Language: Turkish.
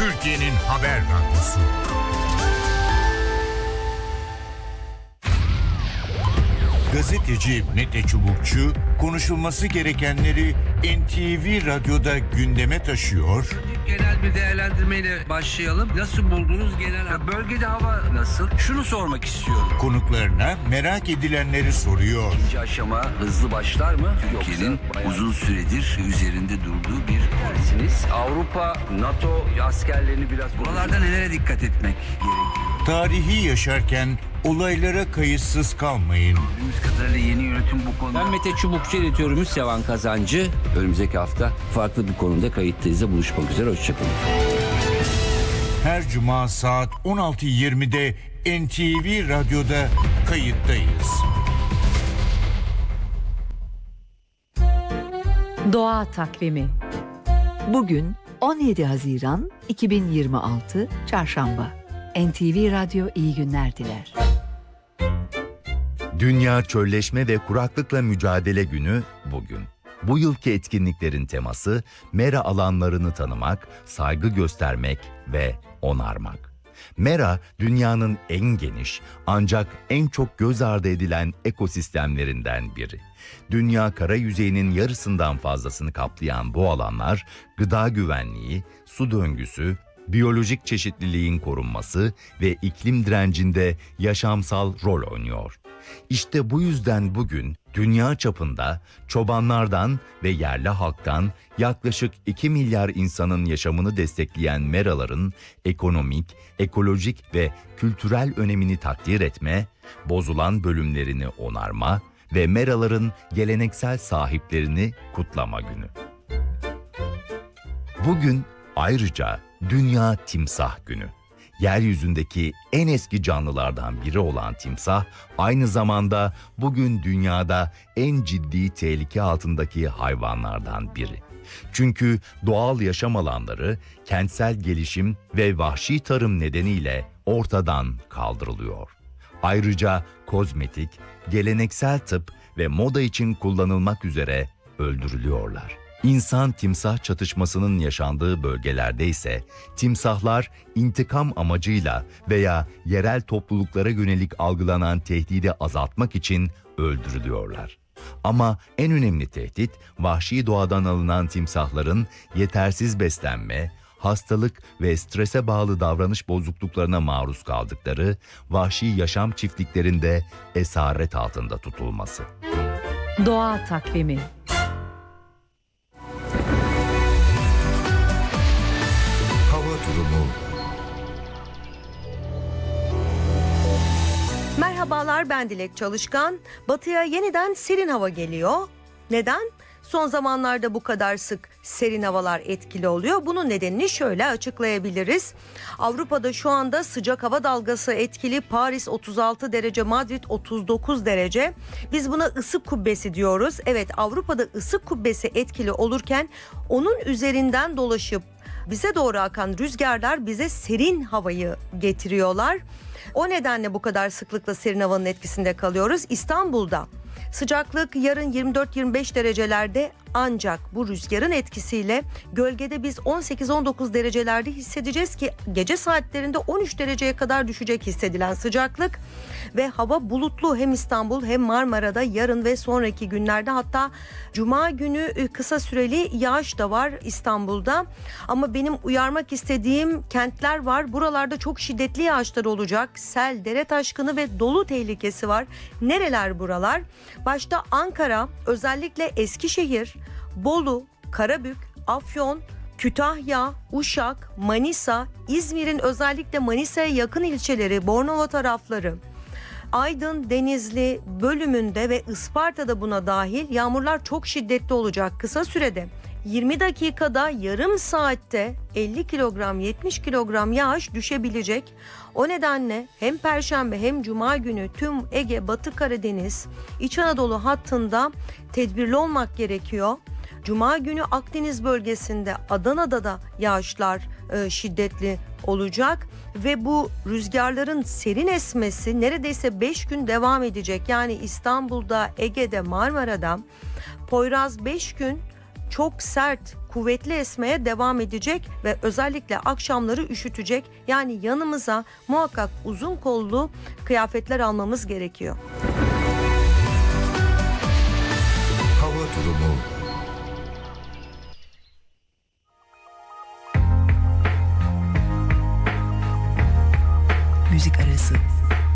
Türkiye'nin haber radyosu. Gazeteci Mete Çubukçu konuşulması gerekenleri NTV Radyo'da gündeme taşıyor. Genel bir değerlendirmeyle başlayalım. Nasıl buldunuz genel? Bölgede hava nasıl? Şunu sormak istiyorum. Konuklarına merak edilenleri soruyor. İkinci aşama hızlı başlar mı? Türkiye'nin uzun süredir üzerinde durduğu bir polisiniz. Avrupa, NATO askerlerini biraz... Buralarda nelere dikkat etmek gerekiyor? Tarihi yaşarken olaylara kayıtsız kalmayın. Bildiğimiz kadarıyla yeni yönetim bu konuda... Ben Mete Çubukçu, editörümüz Sevan Kazancı. Önümüzdeki hafta farklı bir konuda kayıttayız. Buluşmak üzere, hoşçakalın. Her cuma saat 16.20'de NTV Radyo'da kayıttayız. Doğa Takvimi. Bugün 17 Haziran 2026 Çarşamba. NTV Radyo iyi günler diler. Dünya Çölleşme ve Kuraklıkla Mücadele Günü bugün. Bu yılki etkinliklerin teması mera alanlarını tanımak, saygı göstermek ve onarmak. Mera, dünyanın en geniş ancak en çok göz ardı edilen ekosistemlerinden biri. Dünya kara yüzeyinin yarısından fazlasını kaplayan bu alanlar, gıda güvenliği, su döngüsü, biyolojik çeşitliliğin korunması ve iklim direncinde yaşamsal rol oynuyor. İşte bu yüzden bugün dünya çapında çobanlardan ve yerli halktan yaklaşık 2 milyar insanın yaşamını destekleyen meraların ekonomik, ekolojik ve kültürel önemini takdir etme, bozulan bölümlerini onarma ve meraların geleneksel sahiplerini kutlama günü. Bugün ayrıca Dünya Timsah Günü. Yeryüzündeki en eski canlılardan biri olan timsah, aynı zamanda bugün dünyada en ciddi tehlike altındaki hayvanlardan biri. Çünkü doğal yaşam alanları, kentsel gelişim ve vahşi tarım nedeniyle ortadan kaldırılıyor. Ayrıca kozmetik, geleneksel tıp ve moda için kullanılmak üzere öldürülüyorlar. İnsan-timsah çatışmasının yaşandığı bölgelerde ise timsahlar intikam amacıyla veya yerel topluluklara yönelik algılanan tehdidi azaltmak için öldürülüyorlar. Ama en önemli tehdit vahşi doğadan alınan timsahların yetersiz beslenme, hastalık ve strese bağlı davranış bozukluklarına maruz kaldıkları vahşi yaşam çiftliklerinde esaret altında tutulması. Doğa Takvimi. Durumu. Merhabalar, ben Dilek Çalışkan. Batıya yeniden serin hava geliyor. Neden? Son zamanlarda bu kadar sık serin havalar etkili oluyor. Bunun nedenini şöyle açıklayabiliriz. Avrupa'da şu anda sıcak hava dalgası etkili. Paris 36 derece, Madrid 39 derece. Biz buna ısı kubbesi diyoruz. Evet, Avrupa'da ısı kubbesi etkili olurken onun üzerinden dolaşıp bize doğru akan rüzgarlar bize serin havayı getiriyorlar. O nedenle bu kadar sıklıkla serin havanın etkisinde kalıyoruz. İstanbul'da sıcaklık yarın 24-25 derecelerde, ancak bu rüzgarın etkisiyle gölgede biz 18-19 derecelerde hissedeceğiz ki gece saatlerinde 13 dereceye kadar düşecek hissedilen sıcaklık. Ve hava bulutlu hem İstanbul hem Marmara'da yarın ve sonraki günlerde, hatta Cuma günü kısa süreli yağış da var İstanbul'da. Ama benim uyarmak istediğim kentler var. Buralarda çok şiddetli yağışlar olacak. Sel, dere taşkını ve dolu tehlikesi var. Nereler buralar? Başta Ankara, özellikle Eskişehir, Bolu, Karabük, Afyon, Kütahya, Uşak, Manisa, İzmir'in özellikle Manisa'ya yakın ilçeleri, Bornova tarafları, Aydın, Denizli bölümünde ve Isparta'da buna dahil yağmurlar çok şiddetli olacak. Kısa sürede 20 dakikada, yarım saatte 50 kilogram 70 kilogram yağış düşebilecek. O nedenle hem Perşembe hem Cuma günü tüm Ege, Batı Karadeniz, İç Anadolu hattında tedbirli olmak gerekiyor. Cuma günü Akdeniz bölgesinde, Adana'da da yağışlar şiddetli olacak ve bu rüzgarların serin esmesi neredeyse 5 gün devam edecek. Yani İstanbul'da, Ege'de, Marmara'da Poyraz 5 gün, çok sert, kuvvetli esmeye devam edecek ve özellikle akşamları üşütecek. Yani yanımıza muhakkak uzun kollu kıyafetler almamız gerekiyor. Hava durumu. Müzik arası.